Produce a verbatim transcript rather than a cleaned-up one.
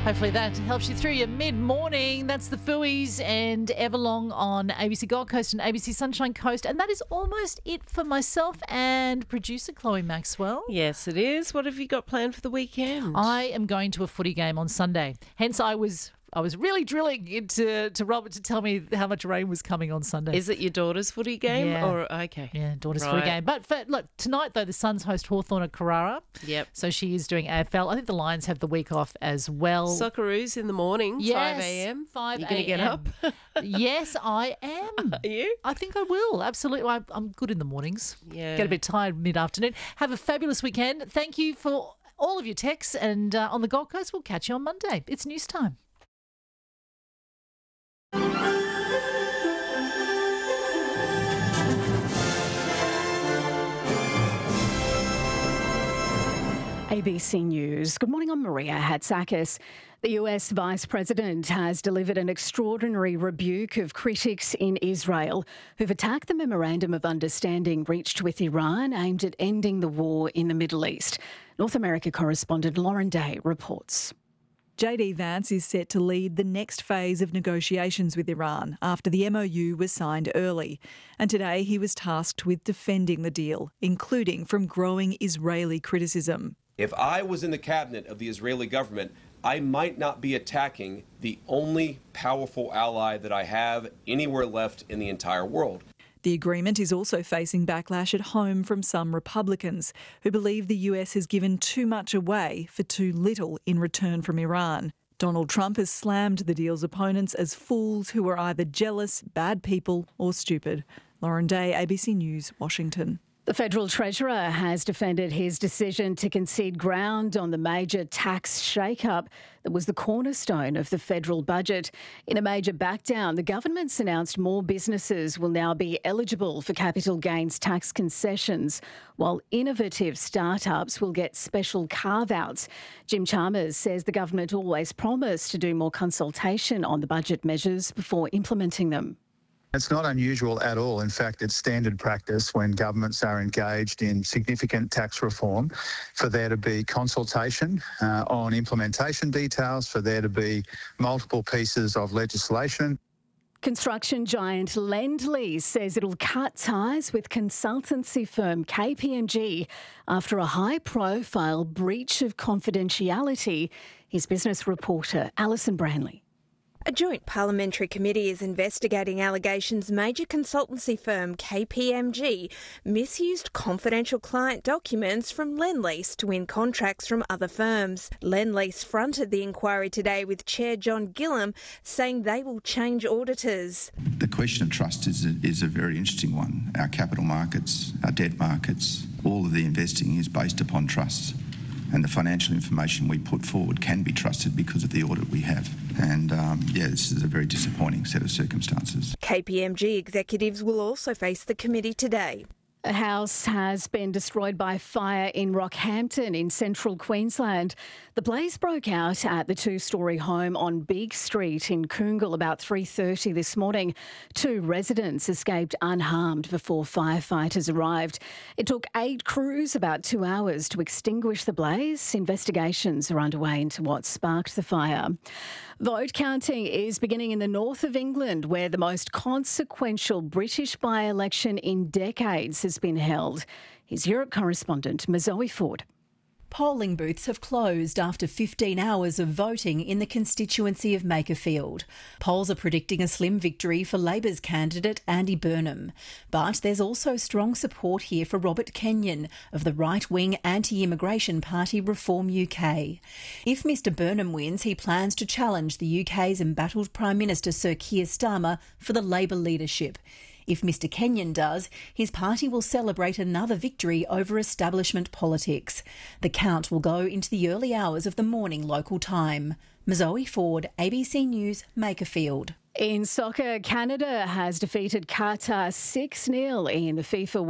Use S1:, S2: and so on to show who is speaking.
S1: Hopefully that helps you through your mid-morning. That's the Fooies and Everlong on A B C Gold Coast and A B C Sunshine Coast. And that is almost it for myself and producer Chloe Maxwell.
S2: Yes, it is. What have you got planned for the weekend?
S1: I am going to a footy game on Sunday. Hence, I was... I was really drilling into to Robert to tell me how much rain was coming on Sunday.
S2: Is it your daughter's footy game?
S1: Yeah.
S2: Or okay.
S1: Yeah, daughter's
S2: Right.
S1: footy game. But for, look, tonight, though, the Suns host Hawthorn at Carrara.
S2: Yep.
S1: So she is doing A F L. I think the Lions have the week off as well.
S2: Socceroos in the morning,
S1: Yes,
S2: five a.m.
S1: five
S2: You're going to get up?
S1: Yes, I am.
S2: Are you?
S1: I think I will. Absolutely. I'm, I'm good in the mornings.
S2: Yeah.
S1: Get a bit tired mid-afternoon. Have a fabulous weekend. Thank you for all of your texts. And uh, on the Gold Coast, we'll catch you on Monday. It's news time.
S3: A B C News. Good morning, I'm Maria Hatzakis. The U S Vice President has delivered an extraordinary rebuke of critics in Israel who've attacked the Memorandum of Understanding reached with Iran aimed at ending the war in the Middle East. North America correspondent Lauren Day reports.
S4: J D Vance is set to lead the next phase of negotiations with Iran after the M O U was signed early. And today he was tasked with defending the deal, including from growing Israeli criticism.
S5: If I was in the cabinet of the Israeli government, I might not be attacking the only powerful ally that I have anywhere left in the entire world.
S4: The agreement is also facing backlash at home from some Republicans who believe the U S has given too much away for too little in return from Iran. Donald Trump has slammed the deal's opponents as fools who are either jealous, bad people or stupid. Lauren Day, A B C News, Washington.
S3: The Federal Treasurer has defended his decision to concede ground on the major tax shake-up that was the cornerstone of the federal budget. In a major backdown, the government's announced more businesses will now be eligible for capital gains tax concessions, while innovative startups will get special carve-outs. Jim Chalmers says the government always promised to do more consultation on the budget measures before implementing them.
S6: It's not unusual at all. In fact, it's standard practice when governments are engaged in significant tax reform for there to be consultation uh, on implementation details, for there to be multiple pieces of legislation.
S3: Construction giant Lendlease says it'll cut ties with consultancy firm K P M G after a high-profile breach of confidentiality. Here's business reporter Alison Branley.
S7: A joint parliamentary committee is investigating allegations major consultancy firm K P M G misused confidential client documents from Lendlease to win contracts from other firms. Lendlease fronted the inquiry today with Chair John Gillam, saying they will change auditors.
S8: The question of trust is a, is a very interesting one. Our capital markets, our debt markets, all of the investing is based upon trust. And the financial information we put forward can be trusted because of the audit we have. And, um, yeah, this is a very disappointing set of circumstances.
S7: K P M G executives will also face the committee today.
S3: A house has been destroyed by fire in Rockhampton in central Queensland. The blaze broke out at the two-storey home on Big Street in Coongal about three thirty this morning. Two residents escaped unharmed before firefighters arrived. It took eight crews about two hours to extinguish the blaze. Investigations are underway into what sparked the fire. Vote counting is beginning in the north of England, where the most consequential British by-election in decades has been held. Here's Europe correspondent Mazoe Ford.
S9: Polling booths have closed after fifteen hours of voting in the constituency of Makerfield. Polls are predicting a slim victory for Labor's candidate Andy Burnham. But there's also strong support here for Robert Kenyon of the right-wing anti-immigration party Reform U K. If Mr Burnham wins, he plans to challenge the U K's embattled Prime Minister Sir Keir Starmer for the Labor leadership. If Mr Kenyon does, his party will celebrate another victory over establishment politics. The count will go into the early hours of the morning local time. Mazoe Ford, A B C News, Makerfield.
S3: In soccer, Canada has defeated Qatar six nil in the FIFA